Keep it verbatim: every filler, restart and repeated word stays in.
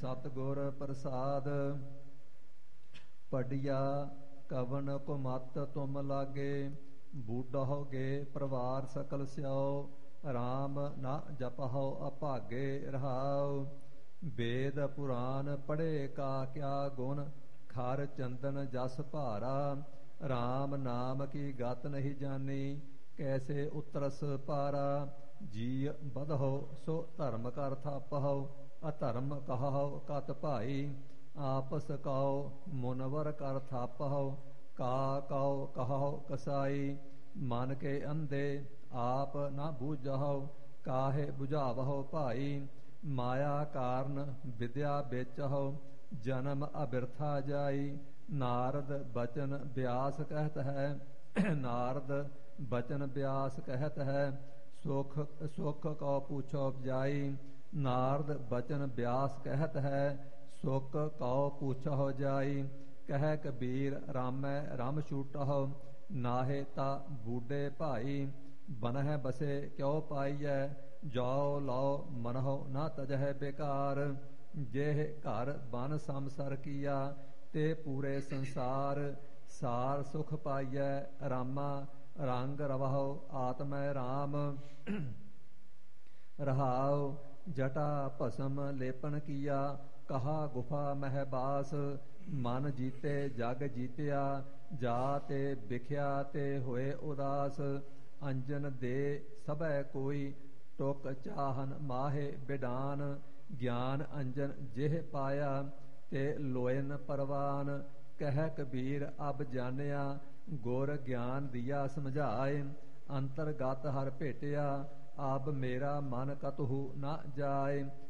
ਸਤਿਗੁਰ ਪ੍ਰਸਾਦ। ਪੜਿਆ ਕਵਨ ਕੋ ਮਤ ਤੁਮ ਲਾਗੇ, ਬੂਢਾ ਹੋਗੇ ਪਰਿਵਾਰ ਸਕਲ ਸਿਆਓ, ਰਾਮ ਨਾ ਜਪਹੁ ਅਭਾਗੇ ਰਹਾਉ। ਵੇਦ ਪੁਰਾਨ ਪੜ੍ਹੇ ਕਾ ਕਿਆ ਗੁਣ, ਖਰ ਚੰਦਨ ਜਸ ਭਾਰਾ। ਰਾਮ ਨਾਮ ਕੀ ਗਤ ਨਹੀਂ ਜਾਨੀ, ਕੈਸੇ ਉਤਰਸ ਪਾਰਾ। ਜੀ ਬਧਹੁ ਸੋ ਧਰਮ ਕਰ ਥਾਪਹੁ, ਅਧਰਮ ਕਹਾਉ ਕਤ ਭਾਈ। ਆਪਸ ਕਉ ਮੁਨਵਰ ਕਰ ਥਾਪਹੁ, ਕਾ ਕਉ ਕਹਾਉ ਕਸਾਈ। ਮਨ ਕੇ ਅੰਧੇ ਆਪ ਨਾ ਬੂਝਹੁ, ਕਾਹੇ ਬੁਝਾਵਹੁ ਭਾਈ। ਮਾਇਆ ਕਾਰਨ ਵਿਦਿਆ ਵੇਚਹੁ, ਜਨਮ ਅਬਿਰਥਾ ਜਾਈ। ਨਾਰਦ ਬਚਨ ਬਿਆਸ ਕਹਿਤ ਹੈ, ਨਾਰਦ ਬਚਨ ਬਿਆਸ ਕਹਿਤ ਹੈ। ਸੁਖ ਸੁਖ ਕਉ ਪੁੱਛੋ ਜਾਈ, ਨਾਰਦ ਬਚਨ ਬਿਆਸ ਕਹਿਤ ਹੈ। ਸੁਖ ਕਉ ਪੁੱਛੋ ਜਾਈ, ਕਹਿ ਕਬੀਰ ਰਾਮੈ ਰਮ ਛੂਟਹੁ। ਨਾਹੇ ਤਾ ਬੂਢੇ ਭਾਈ, ਬਨਹਿ ਬਸੇ ਕਿਉ ਪਾਈਐ। ਜਾਉ ਲਾਉ ਮਨਹੁ ਨਾ ਤਜਹਿ ਬੇਕਾਰ, ਜਿਹ ਘਰ ਬਨ ਸੰਸਰ ਕੀਆ, ਤੇ ਪੂਰੇ ਸੰਸਾਰ। ਸਾਰ ਸੁਖ ਪਾਈਐ ਰਾਮਾ, ਰੰਗ ਰਵਹੁ ਆਤਮੈ ਰਾਮ। ਰਹਾਉ ਜਟਾ ਭਸਮ ਲੇਪਨ ਕੀਆ, ਕਹਾ ਗੁਫਾ ਮਹਿ ਬਾਸ। ਮਨ ਜੀਤੇ ਜਗ ਜੀਤਿਆ, ਜਾ ਤੇ ਬਿਖਿਆ ਤੇ ਹੋਏ ਉਦਾਸ। ਅੰਜਨ ਦੇ ਸਭੈ ਕੋਈ, ਟੁਕ ਚਾਹਨ ਮਾਹੇ ਬਿਡਾਨ। ਗਿਆਨ ਅੰਜਨ ਜਿਹ ਪਾਇਆ, ਤੇ ਲੋਇਨ ਪਰਵਾਨ। ਕਹਿ ਕਬੀਰ ਅਬ ਜਾਣਿਆ, ਗੁਰ ਗਿਆਨ ਦੀਆ ਸਮਝਾਏ। ਅੰਤਰਗਤ ਹਰ ਭੇਟਿਆ, ਅਬ ਮੇਰਾ ਮਨ ਕਤਹੂ ਨਾ ਜਾਏ।